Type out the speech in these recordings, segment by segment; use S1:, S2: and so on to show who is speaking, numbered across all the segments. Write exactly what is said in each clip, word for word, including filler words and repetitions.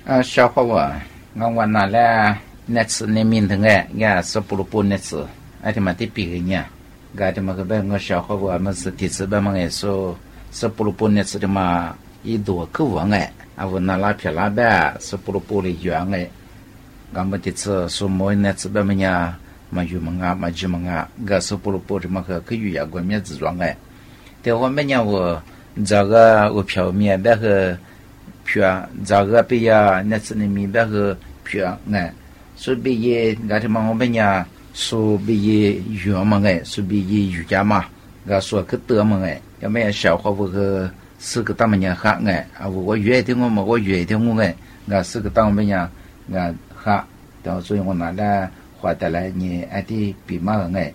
S1: 啊，小伙娃，我我拿来那次那面头哎，俺是不如不那次，哎他妈的别个呢，俺他妈个别我小伙娃们是第次别么哎说是不如不那次的嘛，一多个王哎，啊我拿拉皮拉呗是不如不的远哎，俺们第次说么那次别么呢，嘛有么啊嘛就么啊，俺是不如不的嘛个个有呀个面子装哎，但我们呢我这个我票面别个。票这个毕业那次你明白个票哎，说毕业俺他妈我们呀说毕业远嘛哎，说毕业瑜伽嘛，俺说个多嘛哎，要没有小伙我个是个大么样哈哎，啊我约的我嘛我约的我哎，俺是个大么样俺哈，然后所以我拿来花的来你爱的比嘛哎。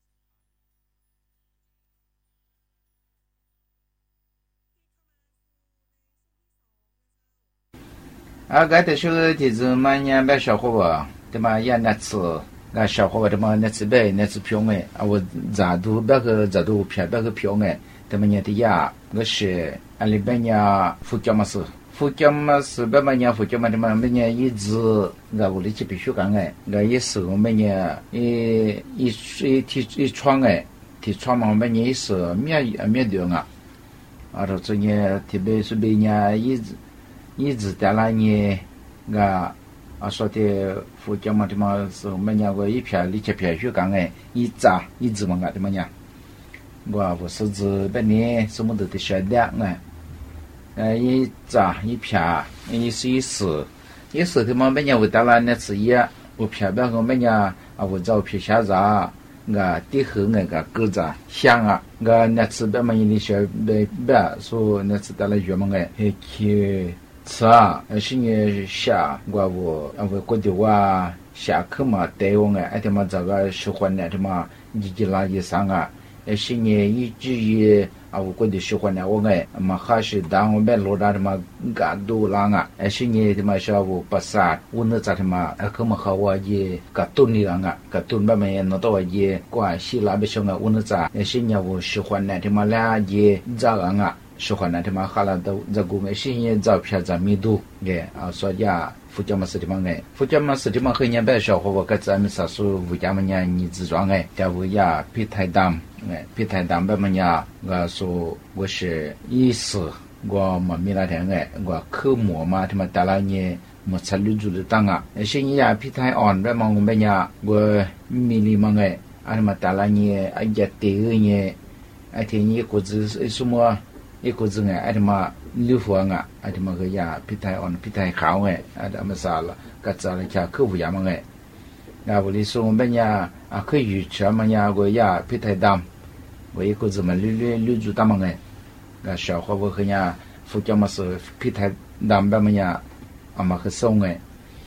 S1: 啊，俺的时候就是嘛年买小伙娃，对嘛也那次，俺小伙娃对嘛那次买那次票哎，啊我咋都那个咋都票那个票哎，对嘛年的呀，我是俺里边呀福建嘛是，福建嘛是别嘛年福建嘛对嘛每年一直俺屋里去必须干哎，俺也是我每年一一一提一窗哎，提窗嘛每年也是免免掉啊，啊这这年特别是每年一直。一直在那里，啊啊说的福建嘛的嘛是我们家个一片里去片去干哎，一扎一直嘛个的嘛呀，我我是指本年什么都得晓得哎，呃一扎一片一是一时，一时的嘛本年我到了那次也我片边我们家啊我照片下扎。我地后那个狗子香啊，我那次别么你小别别说那次到了月么哎，还去。是啊，是你下我我我觉得我下课嘛，带我哎，哎他妈这个喜欢的他妈一几拉一上啊，哎是你一直一啊，我觉得喜欢的我哎，嘛还是当我们老大他妈干多浪啊，哎是你他妈小我不杀，我那咋他妈哎可么好我也干多你浪啊，干多慢慢也弄到也关系那边上啊，我那咋哎是你我喜欢的他妈俩也咋样啊？喜欢那他妈哈拉都这个没新鲜照片在密度哎啊说呀福建嘛是的嘛哎福建嘛是的嘛很年白小伙我个咱们啥说福建嘛年你自装哎在我呀皮太淡哎皮太淡白嘛呀我说我是意思我嘛没那天哎我口沫嘛他妈带了你没参与住的当啊新鲜呀皮太暗白嘛我们呀我米里嘛哎啊他妈带了你啊也对你啊天你估计什么一个字哎，哎他妈六方啊，哎他妈个呀，皮太安皮太好哎，哎他妈啥了，个咋了家客户呀嘛哎，那我哩说我们呀啊可以吃嘛呀个呀皮太淡，我一个字嘛六六六住大嘛哎，那小伙我和呀福建嘛是皮太淡吧嘛呀，啊嘛很松哎。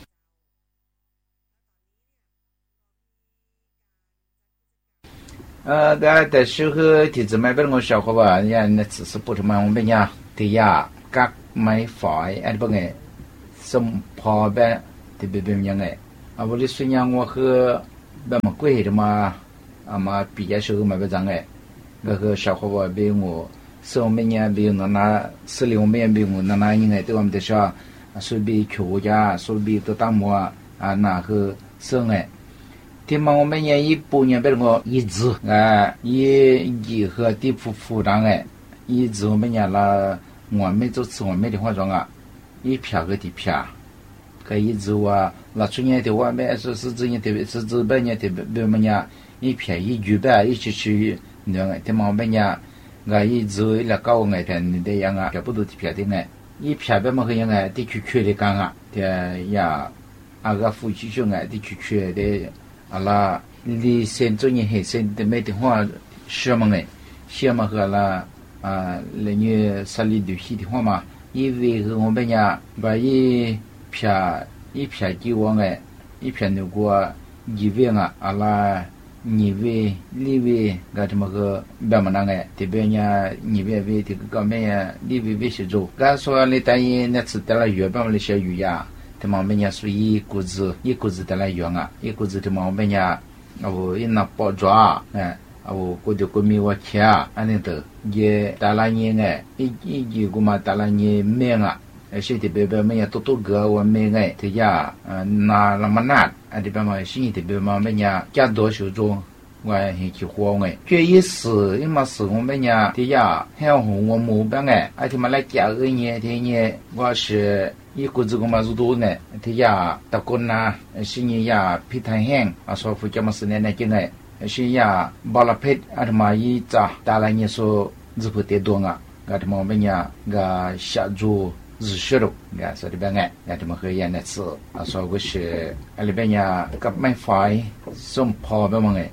S1: 呃，在在时候提子买不我小伙吧，人那只是不他妈我们呀，对呀，各买法哎不哎，什么跑呗，特别别样哎，啊我的孙伢我和别么贵的嘛，啊嘛毕业时候买不着哎，那个小伙吧比我，是我们家比我那是里我们比我那那应该对我们的说，说比全家说比都当么啊那个生哎。天嘛，我们年一八年被我一直哎，一一和地铺铺张哎，一直我们年了，我们就吃我们的化妆啊，一票个的票，可一直我那去年的我们是是这年的，是这半年的别么年一票一举办一起去那个，天嘛我们年我一直来搞我哎天的样啊，票不都的票的哎，一票别么个样哎，的去去的干啊，的呀，啊个夫妻兄哎的去去的。啊啦，你先做你还先的没的话，什么哎，什么和啦啊，那你啥里头些的话嘛，因为和我们家把一片一片给我哎，一片那个一万啊，啊啦，二万、六万，个这么个别么那个，这边呢二万万这个高面呀，六万万些做，刚说你等于那次得了月半那些鱼呀。他们那属于一股子一股子的来用啊，一股子他们那呀，我一拿包装，哎，我过得过米我吃啊，安尼的也打了年哎，一一一个嘛打了年面啊， ไอ้สิ่งที่เป็นแบบไม่ยาตัวตัวเกอว่าไม่ไงที่ยานาละมันนัดอันที่เป็นมาสิ่งที่เป็นมาไม่ยา加多手中我很去活哎，这一时一嘛是我们呀，第呀，还有我们班哎，而且嘛来加个年，第年我是一个这个嘛是多呢，第呀，大个呐，是年呀皮太香，啊，说福建嘛是年年进哎，是呀，巴拉皮，啊他妈一扎，大来年说日不得多啊，啊他妈我们呀个下注。日学咯，啊，所以边个，啊，他们喝烟那次，啊，说我是，啊，里边呀，个买饭，送泡边么个。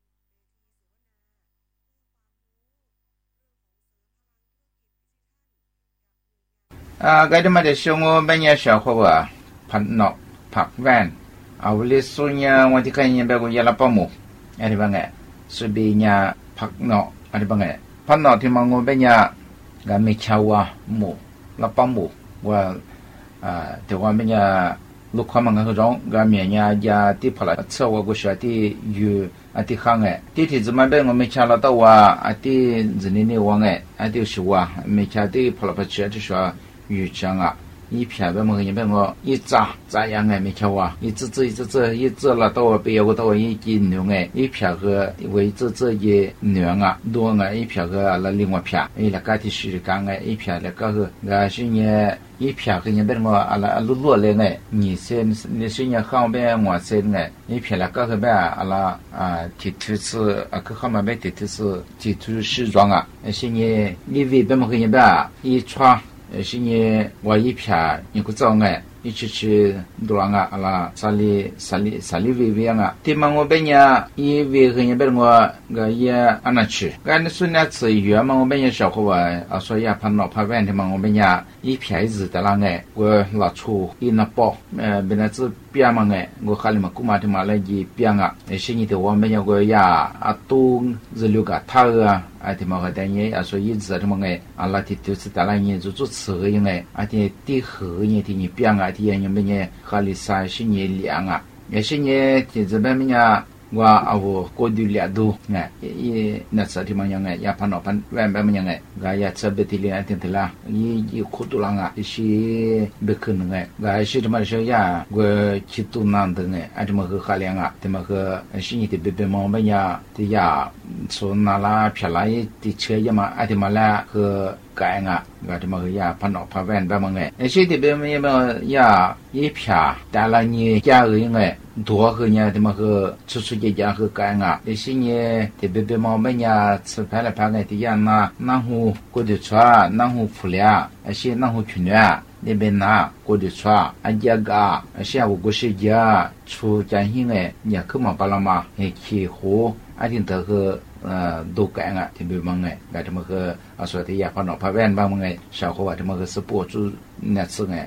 S1: 啊，搿啲嘛就小我半年小伙啊，拍闹拍完，啊，屋里所呢，我就看人别个养了保姆，啊啲帮个，随便呢拍闹，啊啲帮个，拍闹听嘛我半年，搿没瞧啊，木，了保姆，我啊，对我半年路宽嘛个种，搿面呢呀地拍了，车我个小弟有。啊，啲行诶，啲梯子嘛边我没瞧了到啊，啊啲人呢呢往诶，啊啲是话没瞧啲跑来跑去，就说鱼江啊，一片边么个边我一扎扎样诶没瞧啊，一只只一只只一只了到边有个到一只牛诶，一片个为只只一牛啊，多啊一片个了另外片，伊拉家的是讲诶，一片了个个个是呢。一片个人边我阿拉路路来个，你先你是呢后边我先个，一片了个个边阿拉啊提提是啊个后面边提提是提提西装啊，是呢你为边么个人边一穿，是呢我一片一个装个。一起去多啊阿拉啥里啥里啥里微微啊，对嘛我边呀一微个人边我个也安那去，俺那孙那次月嘛我边也小伙伴啊说也怕闹怕问题嘛我边呀一片子的那个我拿出一那包呃本来是边嘛个我哈里嘛姑妈的嘛来一边啊，是你的我们要个呀啊都是六个他啊。啊，他妈个等于啊说一直他妈个啊，那天就是在那年就做吃个样个，啊天第后年天你变啊，天人们呢哈里三十年两啊，也是呢天这边么呢。我啊我过度两度哎，也那时候嘛样哎，也怕闹pan外边么样哎，我也特别的连天的啦，也也苦多浪啊，一些不可能哎，我是他妈说呀，我去都难的哎，啊他妈和哈凉啊，他妈和是你的别别么么呀，的呀，说那啦漂亮的车呀嘛，啊他妈啦和。改啊，我他妈个呀，怕闹怕问别么个，那些的别么也么呀，一片，但了你家个个多个呢，他妈个出出去家个改啊，那些呢，特别别么么呀，吃饭了饭个的呀那那户过的穿，那户铺了，那些那户群了。那边呐，过的穿，俺家个，下午过时间出家庭诶，你可嘛巴拉嘛，诶去活，俺听得个呃都干啊，特别忙诶，俺他们个啊说的也怕闹怕问帮忙诶，小伙啊他们个是博主那次诶。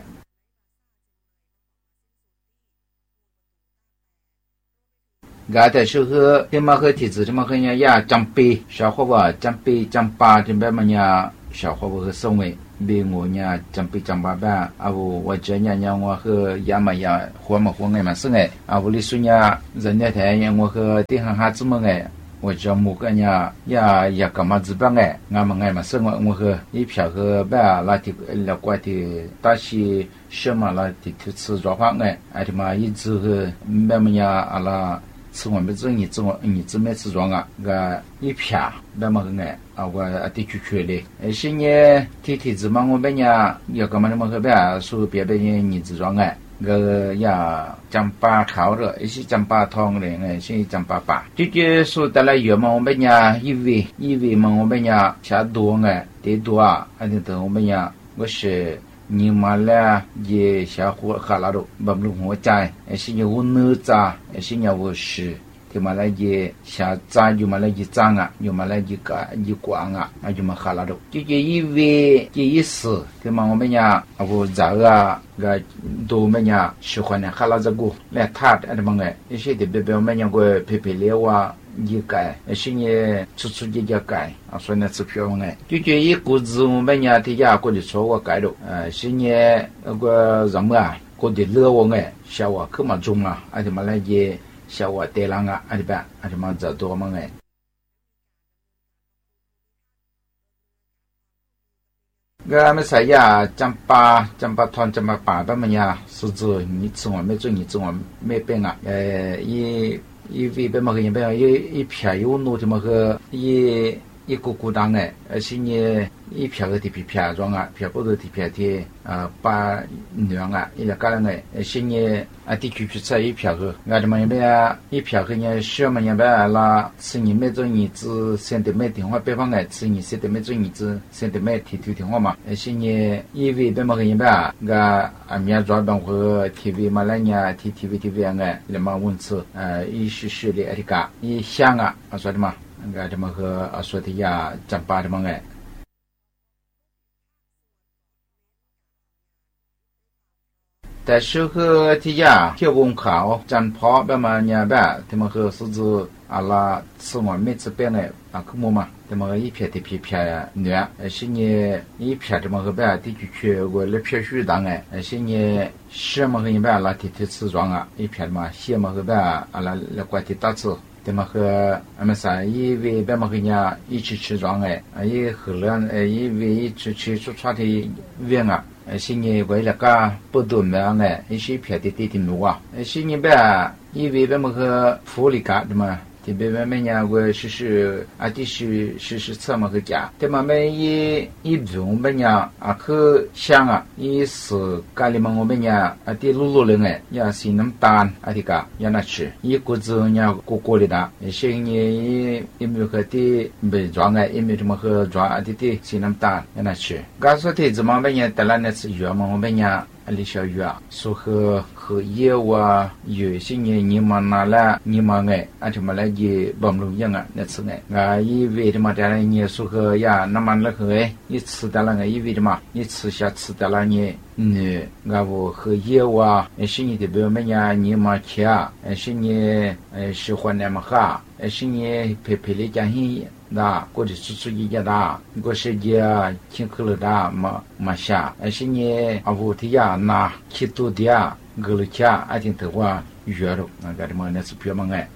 S1: 俺在时候他们和体质他们和人家长辈，小伙吧长辈长爸这边么呀，小伙吧和生为。比我呢，长辈长爸爸，啊我我这呢呢我和爷嘛呀，活嘛活哎嘛是哎，啊我里说呢，人家台呢我和地方孩子们哎，我叫某个呢呀也干嘛子办哎，俺们哎嘛是我我和一票和爸那的那块的大些什么那的去吃着饭哎，啊他妈一直和慢慢呀啊啦。吃我们这你这我你这么吃装啊，个一片那么个哎啊我啊得去去嘞，而且呢天天子嘛我们呀要干嘛那么个呗，说别别人你自装哎，个呀讲把烤的，一些讲把汤的哎，些讲把把，就就说得了药嘛我们呀一味一味嘛我们呀下多哎，得多啊，还得等我们呀我是。你嘛嘞也小伙哈拉都不不我在，是你我哪吒，是你我是，他嘛嘞也下扎就嘛嘞一张啊，就嘛嘞一个一光啊，那就嘛哈拉都，就这一位这一时，他嘛我们呀，我咋个个都我们呀喜欢的哈拉这个来他的么个，一些的别别我们呀个陪陪聊啊。一改，是你出出去就改啊，所以呢，支票哎，就这一股子我们家的家过的错我改了，呃，是你那个什么啊，过的乐我哎，小我可嘛中啊，而且嘛来也小我带浪啊，而且吧，而且嘛这多么哎。 个么啥呀？张巴张巴团张巴爸爸么呀？是指你吃完没做你吃完没变啊？呃，一一位别么个人别一一片有弄的么个一。一个孤单的，而且呢，一票个的皮片装啊，票不是的片的啊，把娘啊，一个家人的，而且呢，啊，地区去吃一票个，俺这么一边一票个呢，小么一边啦，吃你每种日子，三点每电话北方的，吃你三点每种日子，三点每提提电话嘛，而且呢，因为别么个一边，俺啊面抓帮和 T V 嘛来年 T T V T V 个，那么文字，呃，一是是的那个，一想啊，啊说的嘛。个这么个啊说的呀，讲巴的么个，但是个的呀，铁文考讲跑别么年吧，他们和是指阿拉吃完没吃边的啊，可么嘛，他们个一片的片片暖，而且呢一片这么个吧，地区去我那片水当哎，而且呢什么个一般阿拉天天吃装啊，一片嘛，什么个吧阿拉来管的打吃。对嘛和俺们啥一为别么和人一起吃装哎，啊也后来呃一为一起去出差的远啊，呃现在为了个不多么样哎，一些偏的地的路啊，呃现在呗因为别么和福利卡对嘛。特别我们家我是是啊，的是是是怎么个家？对嘛，每一一种我们家啊，去想啊，一是家里嘛我们家啊，的路路人哎，也是那么大啊，的个也拿去，一个子人家过过的哒，现在一一没有和的没装哎，也没有这么和装啊的的是那么大也拿去。刚说的怎么我们家得了那次月嘛，我们家。啊，李小雨啊，说和和业务啊，有些人你们拿来，你们哎，啊什么来给帮助样啊，那次哎，啊，因为什么的了，你说和呀，那么那个哎，你吃的了哎，因为什么，你吃下吃的了你，嗯，啊我和业务啊，是你的表妹呀，你们去啊，是你呃喜欢那么哈，是你陪陪你家人。那过去出出一家的，过世界请客了的嘛嘛下，而且呢，阿布提亚那去多的啊，格了家阿听的话约了，那个什么那是票嘛哎。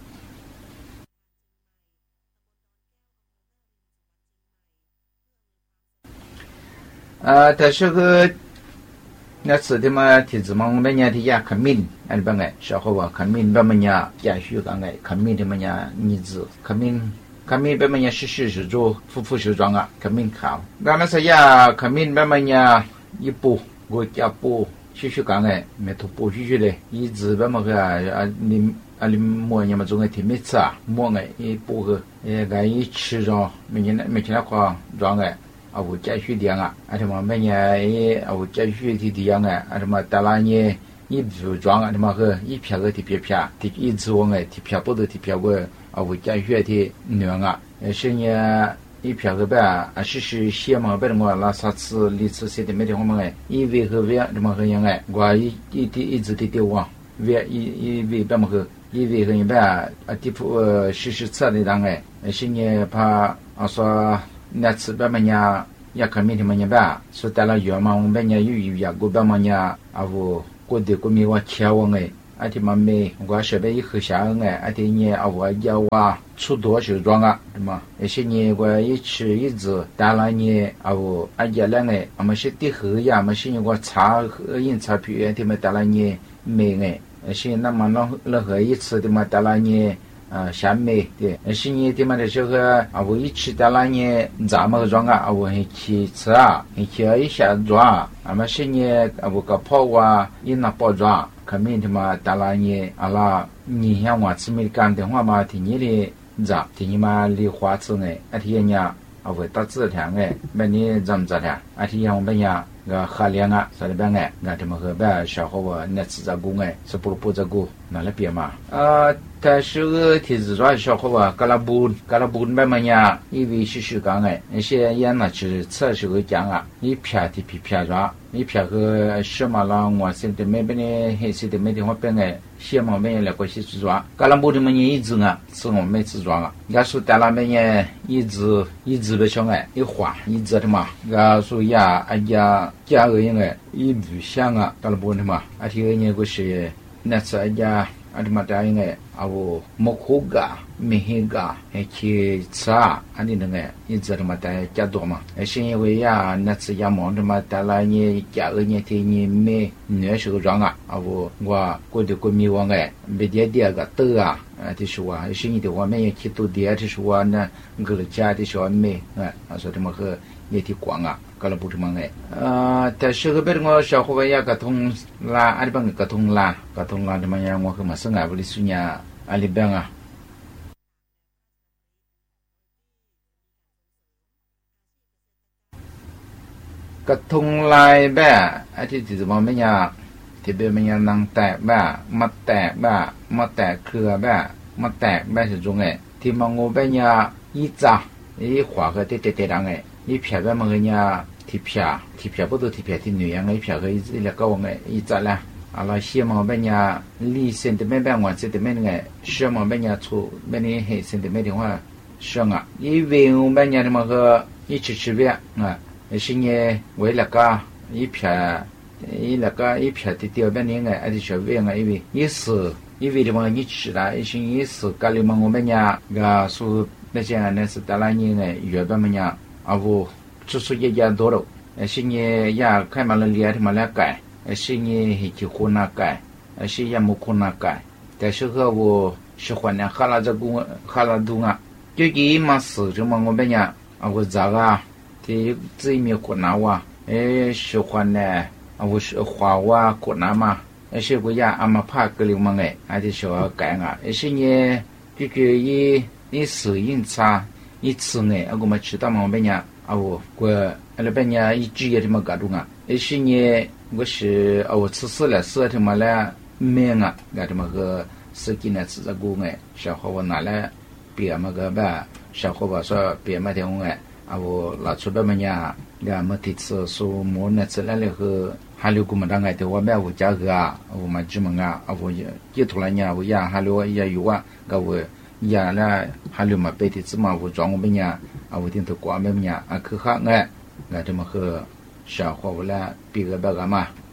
S1: 啊，但是个那次的嘛，提子嘛，我们家的呀，看命，俺们哎，小伙伴看命，我们家家属讲哎，看命的么家儿子看命。看命别么样是是是做夫妇是装啊，看命考。那么说呀，看命别么样一步我家步，继续讲哎，没头步继续的，一直别么个啊你啊你摸你们总爱听没吃啊，摸哎一步个，哎个一吃着，每年每天那块装哎。啊，我家属点啊，啊什么每年诶，啊我家属的这样啊，啊什么大半年一组装啊，什么个一票个的票票，的一直我哎，的票不的的票我啊我家属的娘啊，呃是呢一票个吧，啊是是些嘛，别我拉啥次历次些的每天我们哎，一为和为什么个样哎，我一一的一直的丢啊，为一一为别么个，一为和一般啊地铺呃是是测的当哎，是呢怕啊说。那次别么呀，也看明天么呀吧，说带了药嘛，我们家有有药，过别么呀，啊我过得过米我切我哎，啊的嘛没，我设备一喝下哎，啊的呢啊我药啊出多少装啊，对嘛？而且呢我一吃一直带了呢啊我啊也来哎，我们是的喝呀，么是我茶喝饮茶皮的么带了呢没哎，而且那么那那喝一次的嘛带了呢。啊，下面对，是你他妈的这个啊，我一吃到那你咱们个装啊，我还去吃啊，还去一下装，啊么是你啊，我个泡啊，一那包装，看明他妈到那你啊啦，你像我吃没干的话嘛，听你的咋，听你妈的话吃呢，啊听人家啊会打字条哎，那你怎么着的？啊听我们呀。个喝凉啊，啥的办哎，那这么个办小伙伴那吃着工哎，是不不着工，那来别嘛啊。但是个提子抓小伙伴，嘎拉不嘎拉不慢慢呀，因为是是讲哎，那些也拿去测试个讲啊，一片的皮片抓，一片个什么啦，我现在没边的还是的没地方变哎，些嘛没来过去去抓，嘎拉不的么一直啊，是我没去抓啊，人家说在那边呢，一直一直的小哎，一晃一直的嘛，人家说呀，哎呀。家个人哎，一不想啊，到了不的嘛，而且人家个是那次人家阿这么大应该啊我木胡噶、米噶、还去茶，阿你那个一直这么大加多嘛？哎，是因为呀，那次呀忙这么大了，你加二年天你没那时候让啊，啊我我过的过米我哎，没点点个豆啊，啊的是话，是你的话没有去多点的是话呢，个了家的时候没，哎，啊说这么个也挺广啊。ก็ระบุถึงมั้งไงเอ่อแต่ชื่อเป็นงอชาวเขาอยากกระทงลาอะไรบ้างกระทงลากระทงลาทำไมยังงอคือมาสงบริสุทธิ์เนี่ยอะไรบ้างอ่ะกระทงลายแบบไอ้ที่จะบอกไม่ยากที่เป็นไม่ยากนางแตกแบบมาแตกแบบมาแตกเครือแบบมาแตกแบบ是中ไงที่มังงอแบบเนี่ยอีจ้าอีขวาก็เตะเตะเตะดังไงอีเพียแบบมันเนี่ยที่เพียที่เพีย不都ที่เพียที่หนุ่ยยังไงเพียก็อีแล้วก็ว่าไงอีจ้าละอะไรเชื่อมันแบบเนี่ยลีเซนติเมตรแบบวันเซนติเมตรไงเชื่อมันแบบเนี่ยถูกแบบนี้เห็นเซนติเมตรที่ว่าเชื่ออ่ะอีเวงแบบเนี่ยมันก็อีชิชิแบบอ่ะ是呢，为了个一片，一那个一片的掉边呢，还是说为啊，因为也是因为的嘛，你吃了，一些也是家里嘛，我们家个说那些那是大来年的月边么呀，啊不，只是一家多了，是呢呀，开嘛了脸他妈来改，是呢还去湖南改，是也没湖南改，但是和我喜欢呢，哈拉这个哈拉东啊，就一嘛是这么我们家啊我咋个？ที่จีมีคนน้าวะเอชควันเนี่ยเอาขวาวะคนน้ามาเอชกุยาอามาพากกลิวมังไงอาจจะชอบแกงอ่ะเอชเนี่ยก็คือยี่ยี่สื่อยิ่งชายี่สื่อไงเอากูมาชิดตามมันเป็นเนี่ยเอากูอะไรเป็นเนี่ยยี่จีที่มันกัดงอ่ะเอชเนี่ยก็คือเอา吃死了死ที่มาแล้วเมียงอ่ะกัดมันก็สกินเนี่ย吃着กูไง小伙伴拿来别嘛个吧小伙伴说别嘛的我ไง啊，我老出边么呀？俺们这次说莫那次来了个，还留个么当个的，我买我家个啊，我们这么啊，啊我也突然呀，我呀还留也有啊，个我呀那还留嘛白的子嘛，我装我们呀，啊我顶头挂么呀，啊去哈哎，俺这么个小伙我来别个别个嘛。